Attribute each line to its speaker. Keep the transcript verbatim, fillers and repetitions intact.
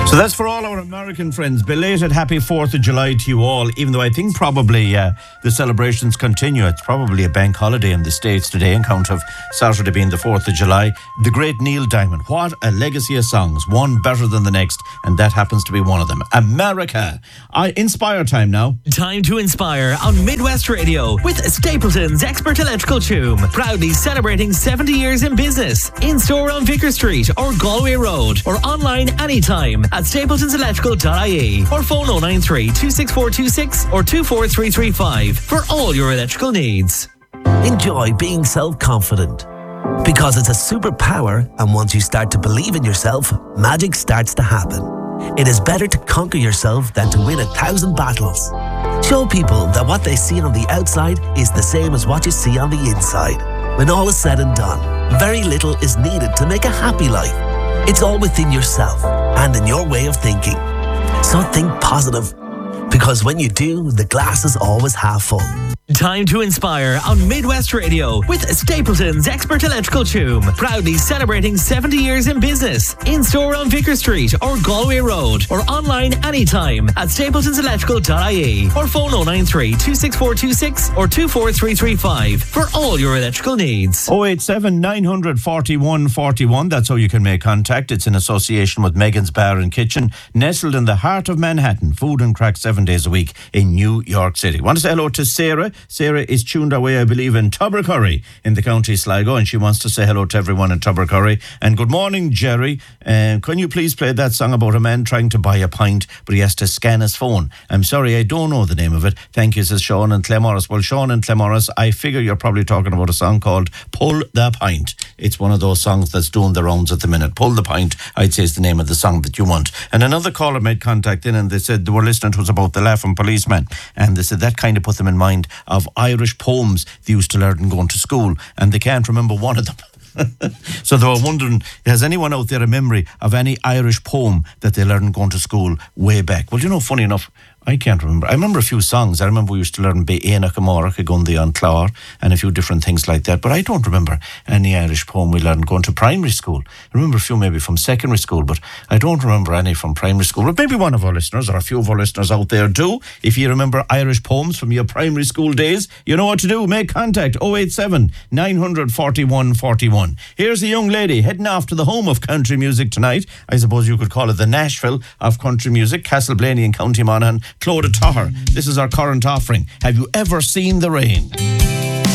Speaker 1: So that's for all our American friends. Belated happy fourth of July to you all, even though I think probably uh, the celebrations continue. It's probably a bank holiday in the States today, in count of Saturday being the fourth of July. The great Neil Diamond. What a legacy of songs, one better than the next, and that happens to be one of them. America. I Inspire time now.
Speaker 2: Time to inspire on Midwest Radio with Stapleton's Expert Electrical Tune. Proudly celebrating seventy years in business. In store on Vicar Street or Galway Road, or online anytime at stapletons electrical dot I E, or phone oh nine three, two six four two six or two four three three five for all your electrical needs.
Speaker 3: Enjoy being self-confident, because it's a superpower, and once you start to believe in yourself, magic starts to happen. It is better to conquer yourself than to win a thousand battles. Show people that what they see on the outside is the same as what you see on the inside. When all is said and done, very little is needed to make a happy life. It's all within yourself and in your way of thinking. So think positive, because when you do, the glass is always half full.
Speaker 2: Time to inspire on Midwest Radio with Stapleton's Expert Electrical Tune. Proudly celebrating seventy years in business. In store on Vicar Street or Galway Road, or online anytime at stapletons electrical dot I E, or phone oh nine three, two six four two six or two four three three five for all your electrical needs.
Speaker 1: oh eight seven, nine four one, four one. That's how you can make contact. It's in association with Megan's Bar and Kitchen, nestled in the heart of Manhattan. Food and crack seven days a week in New York City. Want to say hello to Sarah. Sarah is tuned away, I believe, in Tubbercurry in the county Sligo, and she wants to say hello to everyone in Tubbercurry. And good morning, Jerry. Uh, can you please play that song about a man trying to buy a pint, but he has to scan his phone? I'm sorry, I don't know the name of it. Thank you, says Sean and Clemorris. Well, Sean and Clemorris, I figure you're probably talking about a song called Pull the Pint. It's one of those songs that's doing the rounds at the minute. Pull the Pint, I'd say, is the name of the song that you want. And another caller made contact in, and they said they were listening to us about the Laughing Policeman, and they said that kind of put them in mind of Irish poems they used to learn going to school, and they can't remember one of them. So they were wondering, has anyone out there a memory of any Irish poem that they learned going to school way back? Well, you know, funny enough, I can't remember. I remember a few songs. I remember we used to learn Be Éanach Amórach Gundi on Clár and a few different things like that. But I don't remember any Irish poem we learned going to primary school. I remember a few maybe from secondary school, but I don't remember any from primary school. But maybe one of our listeners, or a few of our listeners out there do. If you remember Irish poems from your primary school days, you know what to do. Make contact oh eight seven, nine four one, four one. Here's a young lady heading off to the home of country music tonight. I suppose you could call it the Nashville of country music. Castleblaney in County Monaghan. Clodagh Tahar. This is our current offering. Have you ever seen the rain?